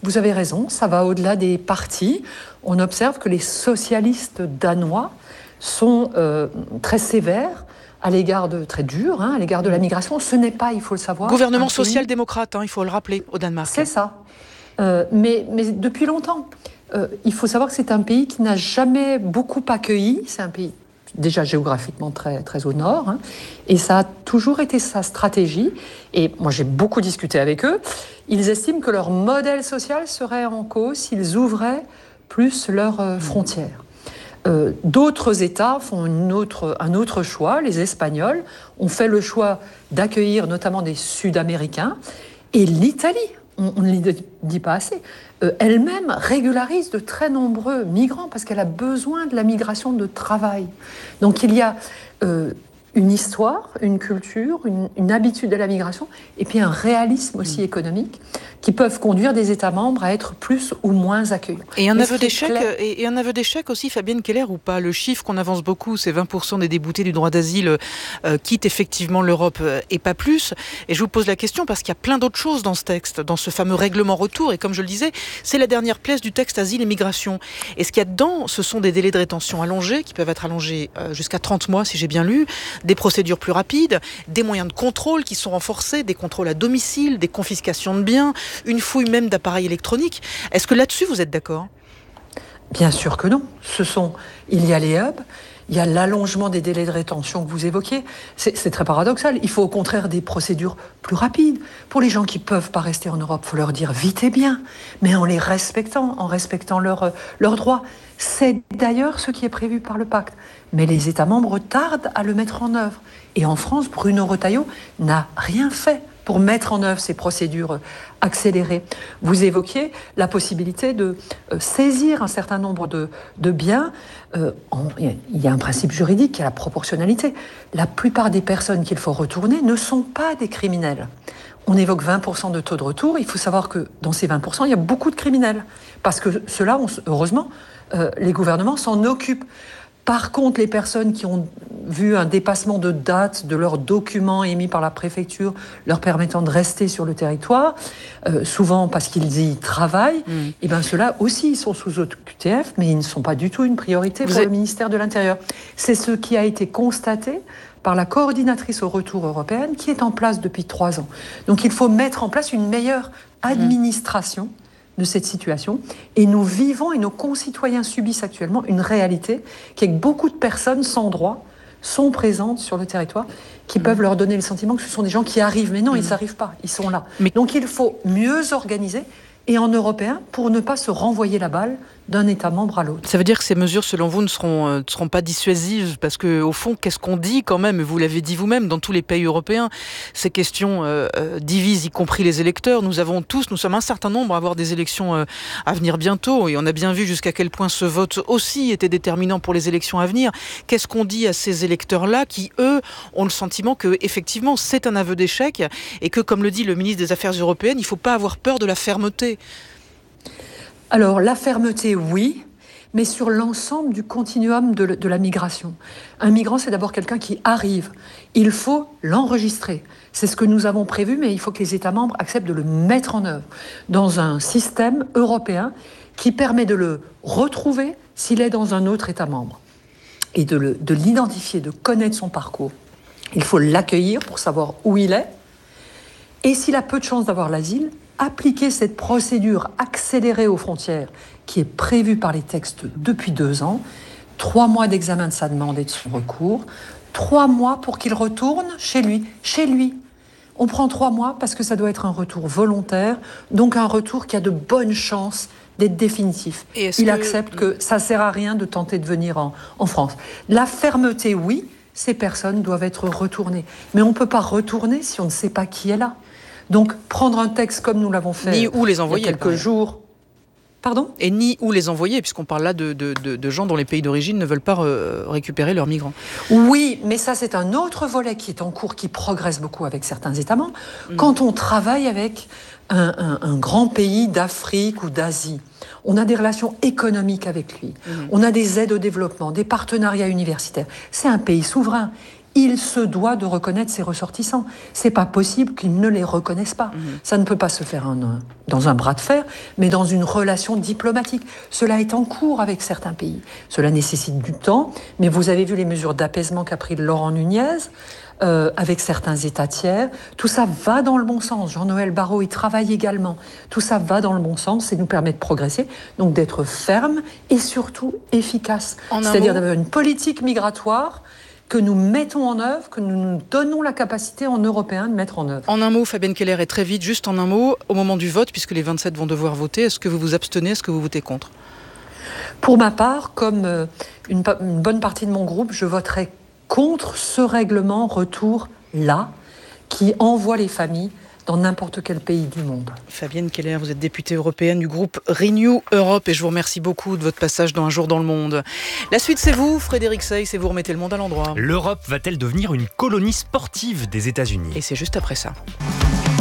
vous avez raison, ça va au-delà des partis. On observe que les socialistes danois sont très sévères à l'égard très durs, à l'égard de la migration. Ce n'est pas, il faut le savoir... Gouvernement social-démocrate, il faut le rappeler, au Danemark. C'est ça. Mais depuis longtemps. Il faut savoir que c'est un pays qui n'a jamais beaucoup accueilli. C'est un pays déjà géographiquement très, très au nord. Et ça a toujours été sa stratégie. Et moi, j'ai beaucoup discuté avec eux. Ils estiment que leur modèle social serait en cause s'ils ouvraient plus leurs frontières. D'autres États font un autre choix. Les Espagnols ont fait le choix d'accueillir notamment des Sud-Américains. Et l'Italie, on ne le dit pas assez, elle-même régularise de très nombreux migrants parce qu'elle a besoin de la migration de travail. Donc il y a une histoire, une culture, une habitude de la migration et puis un réalisme aussi économique qui peuvent conduire des États membres à être plus ou moins accueillants. Et un aveu d'échec aussi, Fabienne Keller, ou pas? Le chiffre qu'on avance beaucoup, c'est 20% des déboutés du droit d'asile quittent effectivement l'Europe et pas plus. Et je vous pose la question parce qu'il y a plein d'autres choses dans ce texte, dans ce fameux règlement retour. Et comme je le disais, c'est la dernière pièce du texte asile et migration. Et ce qu'il y a dedans, ce sont des délais de rétention allongés, qui peuvent être allongés jusqu'à 30 mois, si j'ai bien lu, des procédures plus rapides, des moyens de contrôle qui sont renforcés, des contrôles à domicile, des confiscations de biens, une fouille même d'appareils électroniques. Est-ce que là-dessus, vous êtes d'accord ? Bien sûr que non. Il y a les hubs, il y a l'allongement des délais de rétention que vous évoquiez. C'est très paradoxal. Il faut au contraire des procédures plus rapides. Pour les gens qui ne peuvent pas rester en Europe, il faut leur dire vite et bien, mais en les respectant, en respectant leurs droits. C'est d'ailleurs ce qui est prévu par le pacte. Mais les États membres tardent à le mettre en œuvre. Et en France, Bruno Retailleau n'a rien fait pour mettre en œuvre ces procédures accélérées. Vous évoquiez la possibilité de saisir un certain nombre de biens. Il y a un principe juridique qui est la proportionnalité. La plupart des personnes qu'il faut retourner ne sont pas des criminels. On évoque 20% de taux de retour. Il faut savoir que dans ces 20%, il y a beaucoup de criminels. Parce que ceux-là, heureusement, les gouvernements s'en occupent. Par contre, les personnes qui ont vu un dépassement de date de leurs documents émis par la préfecture leur permettant de rester sur le territoire, souvent parce qu'ils y travaillent, et bien ceux-là aussi ils sont sous OQTF, mais ils ne sont pas du tout une priorité pour le ministère de l'Intérieur. C'est ce qui a été constaté par la coordinatrice au retour européenne qui est en place depuis 3 ans. Donc il faut mettre en place une meilleure administration de cette situation. Et nous vivons, et nos concitoyens subissent actuellement une réalité qui est que beaucoup de personnes sans droit sont présentes sur le territoire, qui peuvent leur donner le sentiment que ce sont des gens qui arrivent. Mais non, ils n'arrivent pas, ils sont là. Donc il faut mieux organiser, et en européen, pour ne pas se renvoyer la balle d'un État membre à l'autre. Ça veut dire que ces mesures, selon vous, ne seront pas dissuasives, parce que au fond, qu'est-ce qu'on dit quand même, et vous l'avez dit vous-même, dans tous les pays européens, ces questions divisent, y compris les électeurs. Nous sommes un certain nombre à avoir des élections à venir bientôt, et on a bien vu jusqu'à quel point ce vote aussi était déterminant pour les élections à venir. Qu'est-ce qu'on dit à ces électeurs-là qui, eux, ont le sentiment que, effectivement, c'est un aveu d'échec, et que, comme le dit le ministre des Affaires européennes, il ne faut pas avoir peur de la fermeté. Alors, la fermeté, oui, mais sur l'ensemble du continuum de la migration. Un migrant, c'est d'abord quelqu'un qui arrive. Il faut l'enregistrer. C'est ce que nous avons prévu, mais il faut que les États membres acceptent de le mettre en œuvre dans un système européen qui permet de le retrouver s'il est dans un autre État membre et de l'identifier, de connaître son parcours. Il faut l'accueillir pour savoir où il est. Et s'il a peu de chances d'avoir l'asile, appliquer cette procédure accélérée aux frontières qui est prévue par les textes depuis 2 ans, 3 mois d'examen de sa demande et de son recours, 3 mois pour qu'il retourne chez lui. Chez lui. On prend 3 mois parce que ça doit être un retour volontaire, donc un retour qui a de bonnes chances d'être définitif. Il accepte que ça ne sert à rien de tenter de venir en France. La fermeté, oui, ces personnes doivent être retournées. Mais on ne peut pas retourner si on ne sait pas qui est là. Donc, prendre un texte comme nous l'avons fait ni où les envoyer, il y a quelques jours. Pardon ? Et ni où les envoyer, puisqu'on parle là de gens dont les pays d'origine ne veulent pas récupérer leurs migrants. Oui, mais ça, c'est un autre volet qui est en cours, qui progresse beaucoup avec certains États membres. Quand on travaille avec un grand pays d'Afrique ou d'Asie, on a des relations économiques avec lui. On a des aides au développement, des partenariats universitaires. C'est un pays souverain. il se doit de reconnaître ses ressortissants. C'est pas possible qu'ils ne les reconnaissent pas. Ça ne peut pas se faire dans un bras de fer, mais dans une relation diplomatique. Cela est en cours avec certains pays. Cela nécessite du temps, mais vous avez vu les mesures d'apaisement qu'a pris Laurent Nunez avec certains États tiers. Tout ça va dans le bon sens. Jean-Noël Barrot y travaille également. Tout ça va dans le bon sens et nous permet de progresser, donc d'être ferme et surtout efficace. C'est-à-dire d'avoir une politique migratoire que nous mettons en œuvre, que nous nous donnons la capacité en Européens de mettre en œuvre. En un mot, Fabienne Keller, et très vite, juste en un mot, au moment du vote, puisque les 27 vont devoir voter, est-ce que vous vous abstenez, est-ce que vous votez contre ? Pour ma part, comme une bonne partie de mon groupe, je voterai contre ce règlement retour-là, qui envoie les familles dans n'importe quel pays du monde. Fabienne Keller, vous êtes députée européenne du groupe Renew Europe et je vous remercie beaucoup de votre passage dans Un jour dans le monde. La suite, c'est vous, Frédéric Seyss, et vous remettez le monde à l'endroit. L'Europe va-t-elle devenir une colonie sportive des États-Unis ? Et c'est juste après ça.